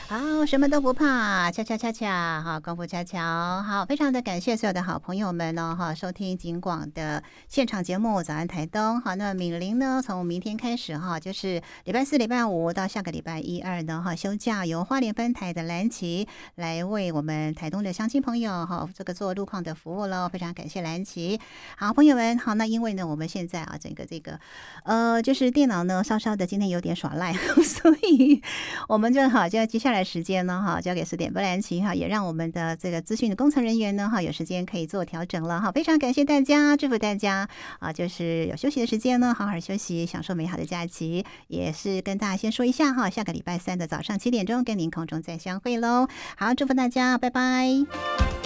好，什么都不怕，恰恰恰恰，好，功夫恰巧，好，非常的感谢所有的好朋友们呢，哈，收听警广的现场节目《早安台东》。好，那敏玲呢，从明天开始哈，就是礼拜四、礼拜五到下个礼拜一、二呢，哈，休假，由花莲分台的蓝旗来为我们台东的乡亲朋友哈，这个做路况的服务喽，非常感谢蓝旗。好，朋友们，好，那因为呢，我们现在啊，整个这个就是电脑呢，稍稍的今天有点耍赖，所以我们就好，就接下来时间呢，哈，交给10点不蓝旗哈，也让我们的这个资讯的工程人员呢，哈，有时间可以做调整了哈。非常感谢大家，祝福大家啊，就是有休息的时间呢，好好休息，享受美好的假期。也是跟大家先说一下哈，下个礼拜3的早上7点钟跟您空中再相会喽。好，祝福大家，拜拜。